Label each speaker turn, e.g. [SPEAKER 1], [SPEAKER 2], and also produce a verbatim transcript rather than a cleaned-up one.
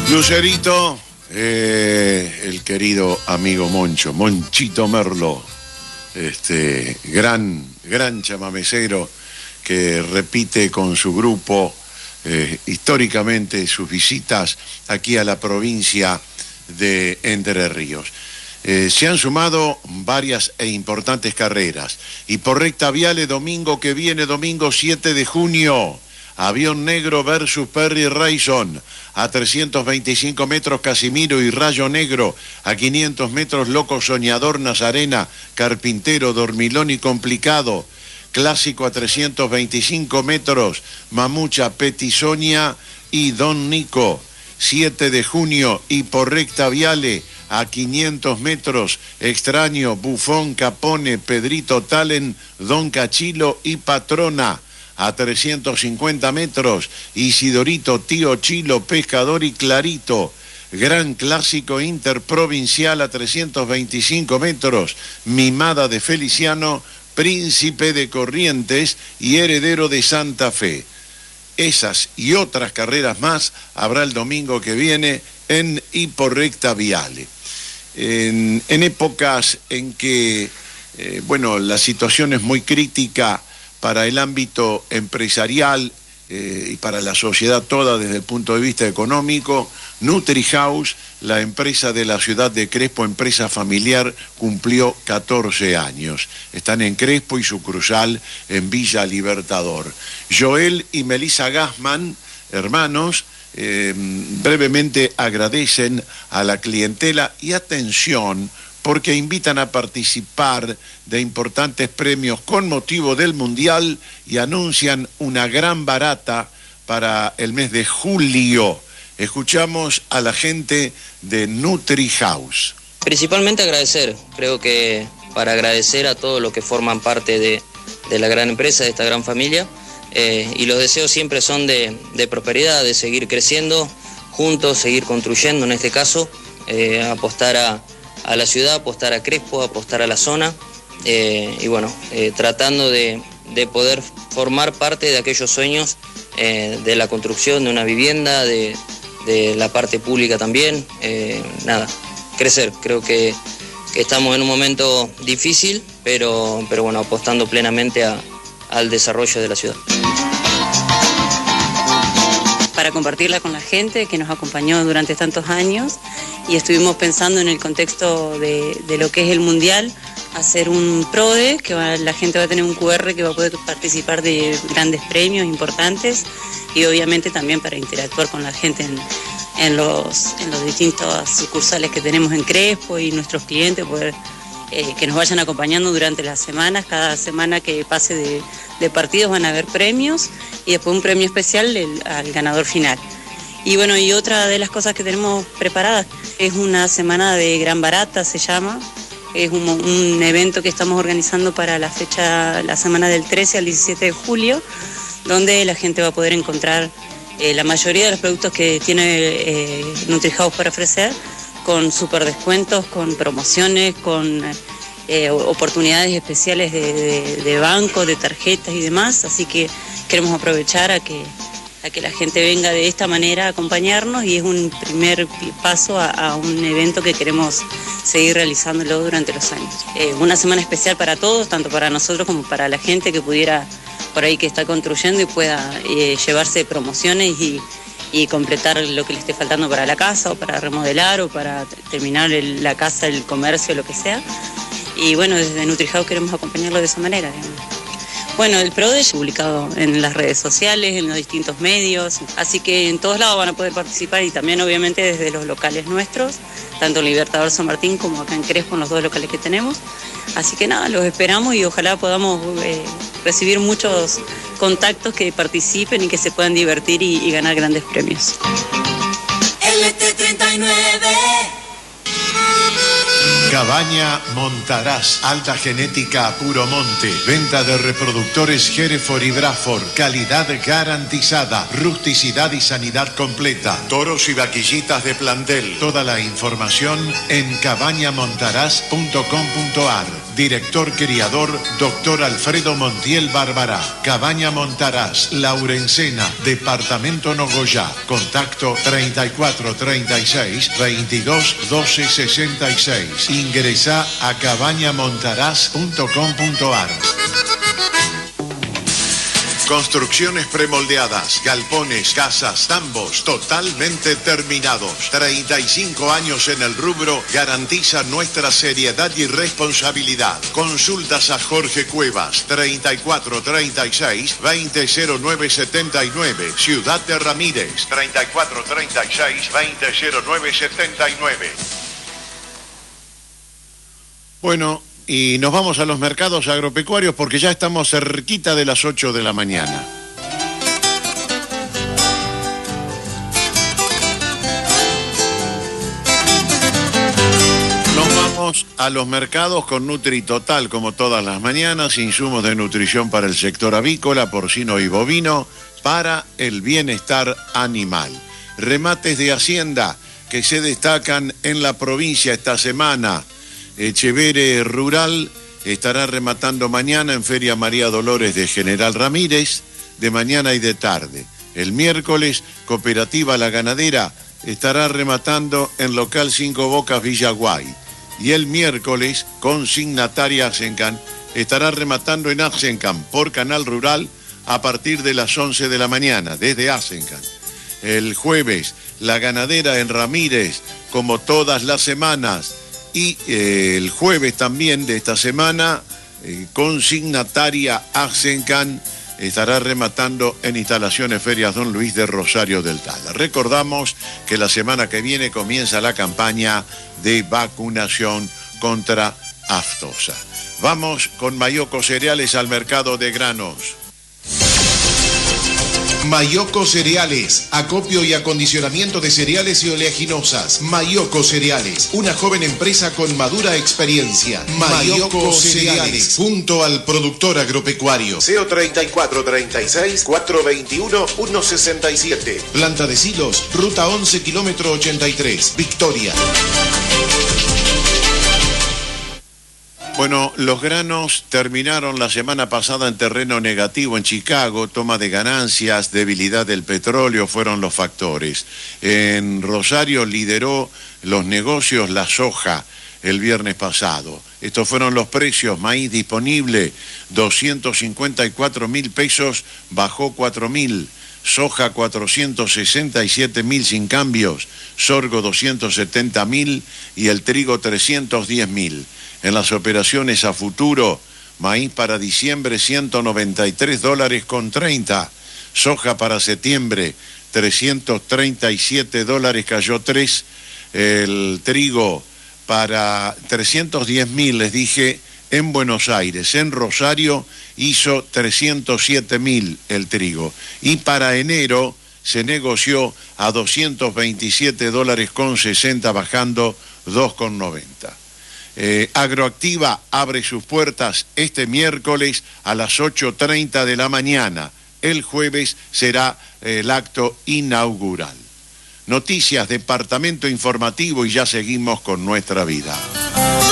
[SPEAKER 1] Lucerito, eh, el querido amigo Moncho, Monchito Merlo, este gran, gran chamamecero que repite con su grupo eh, históricamente sus visitas aquí a la provincia de Entre Ríos. Eh, se han sumado varias e importantes carreras y por recta viale domingo que viene, domingo siete de junio, Avión Negro versus Perry Rayson, a trescientos veinticinco metros Casimiro y Rayo Negro, a quinientos metros Loco Soñador Nazarena, Carpintero, Dormilón y Complicado, Clásico a trescientos veinticinco metros, Mamucha, Petisonia y Don Nico, siete de junio y por recta viale, a quinientos metros, Extraño, Bufón, Capone, Pedrito Talen, Don Cachilo y Patrona, a trescientos cincuenta metros, Isidorito, Tío Chilo, Pescador y Clarito. Gran Clásico Interprovincial a trescientos veinticinco metros, Mimada de Feliciano, Príncipe de Corrientes y Heredero de Santa Fe. Esas y otras carreras más habrá el domingo que viene en y por recta viale. En, en épocas en que, eh, bueno, la situación es muy crítica para el ámbito empresarial eh, y para la sociedad toda desde el punto de vista económico, NutriHouse, la empresa de la ciudad de Crespo, empresa familiar, cumplió catorce años. Están en Crespo y sucursal en Villa Libertador. Joel y Melissa Gassman, hermanos, eh, brevemente agradecen a la clientela y atención porque invitan a participar de importantes premios con motivo del Mundial y anuncian una gran barata para el mes de julio. Escuchamos a la gente de NutriHouse.
[SPEAKER 2] Principalmente agradecer, creo que para agradecer a todos los que forman parte de, de la gran empresa, de esta gran familia, eh, y los deseos siempre son de, de prosperidad, de seguir creciendo juntos, seguir construyendo en este caso, eh, apostar a a la ciudad, apostar a Crespo, apostar a la zona eh, y bueno, eh, tratando de, de poder formar parte de aquellos sueños eh, de la construcción de una vivienda, de, de la parte pública también, eh, nada, crecer. Creo que, que estamos en un momento difícil, pero, pero bueno, apostando plenamente a, al desarrollo de la ciudad.
[SPEAKER 3] Para compartirla con la gente que nos acompañó durante tantos años y estuvimos pensando en el contexto de, de lo que es el Mundial, hacer un PRODE, que va, la gente va a tener un cu erre que va a poder participar de grandes premios importantes y obviamente también para interactuar con la gente en, en, los, en los distintos sucursales que tenemos en Crespo y nuestros clientes, poder eh, que nos vayan acompañando durante las semanas. Cada semana que pase de, de partidos van a haber premios y después un premio especial del, al ganador final. Y bueno, y otra de las cosas que tenemos preparadas es una semana de gran barata, se llama. Es un, un evento que estamos organizando para la fecha, la semana del trece al diecisiete de julio, donde la gente va a poder encontrar eh, la mayoría de los productos que tiene eh, NutriHouse para ofrecer, con super descuentos, con promociones, con eh, oportunidades especiales de, de, de banco, de tarjetas y demás. Así que queremos aprovechar a que a que la gente venga de esta manera a acompañarnos y es un primer paso a, a un evento que queremos seguir realizándolo durante los años. Eh, una semana especial para todos, tanto para nosotros como para la gente que pudiera por ahí que está construyendo y pueda eh, llevarse promociones y, y completar lo que le esté faltando para la casa o para remodelar o para terminar el, la casa, el comercio, lo que sea. Y bueno, desde NutriHouse queremos acompañarlo de esa manera, digamos. Bueno, el PRODE es publicado en las redes sociales, en los distintos medios, así que en todos lados van a poder participar y también obviamente desde los locales nuestros, tanto en Libertador San Martín como acá en Crespo, en los dos locales que tenemos. Así que nada, los esperamos y ojalá podamos eh, recibir muchos contactos que participen y que se puedan divertir y, y ganar grandes premios.
[SPEAKER 4] L T treinta y nueve
[SPEAKER 1] Cabaña Montaraz, alta genética a puro monte, venta de reproductores Hereford y Braford, calidad garantizada, rusticidad y sanidad completa, toros y vaquillitas de plantel. Toda la información en cabaña montaraz punto com punto ar. Director criador, doctor Alfredo Montiel Bárbara. Cabaña Montaraz, Laurencena, Departamento Nogoyá. Contacto treinta y cuatro treinta y seis veintidós doce sesenta y seis. Ingresá a cabaña montaraz punto com punto ar. Construcciones premoldeadas, galpones, casas, tambos, totalmente terminados. treinta y cinco años en el rubro garantiza nuestra seriedad y responsabilidad. Consultas a Jorge Cuevas, treinta y cuatro treinta y seis veinte cero nueve setenta y nueve. Ciudad de Ramírez, treinta y cuatro treinta y seis veinte cero nueve setenta y nueve. Bueno, y nos vamos a los mercados agropecuarios porque ya estamos cerquita de las ocho de la mañana. Nos vamos a los mercados con NutriTotal, como todas las mañanas, insumos de nutrición para el sector avícola, porcino y bovino, para el bienestar animal. Remates de Hacienda que se destacan en la provincia esta semana. Echevere Rural estará rematando mañana en Feria María Dolores de General Ramírez, de mañana y de tarde. El miércoles, Cooperativa La Ganadera estará rematando en Local Cinco Bocas Villaguay. Y el miércoles, Consignataria Asencan estará rematando en Asencan por Canal Rural a partir de las once de la mañana, desde Asencan. El jueves, La Ganadera en Ramírez, como todas las semanas. Y eh, el jueves también de esta semana, eh, Consignataria Asencan estará rematando en Instalaciones Ferias Don Luis de Rosario del Tala. Recordamos que la semana que viene comienza la campaña de vacunación contra aftosa. Vamos con Mayoco Cereales al mercado de granos.
[SPEAKER 4] Mayoco Cereales, acopio y acondicionamiento de cereales y oleaginosas. Mayoco Cereales, una joven empresa con madura experiencia. Mayoco Cereales, junto al productor agropecuario.
[SPEAKER 5] C E O treinta y cuatro treinta y seis cuatrocientos veintiuno ciento sesenta y siete.
[SPEAKER 4] Planta de silos, ruta once, kilómetro ochenta y tres, Victoria.
[SPEAKER 1] Bueno, los granos terminaron la semana pasada en terreno negativo en Chicago. Toma de ganancias, debilidad del petróleo fueron los factores. En Rosario lideró los negocios la soja el viernes pasado. Estos fueron los precios: maíz disponible, doscientos cincuenta y cuatro mil pesos, bajó cuatro mil. Soja cuatrocientos sesenta y siete mil sin cambios, sorgo doscientos setenta mil y el trigo trescientos diez mil. En las operaciones a futuro, maíz para diciembre ciento noventa y tres dólares con treinta, soja para septiembre trescientos treinta y siete dólares, cayó tres, el trigo para trescientos diez mil, les dije, en Buenos Aires. En Rosario hizo trescientos siete mil el trigo, y para enero se negoció a doscientos veintisiete dólares con sesenta, bajando dos con noventa. Eh, Agroactiva abre sus puertas este miércoles a las ocho treinta de la mañana. El jueves será eh, el acto inaugural. Noticias, departamento informativo, y ya seguimos con nuestra vida.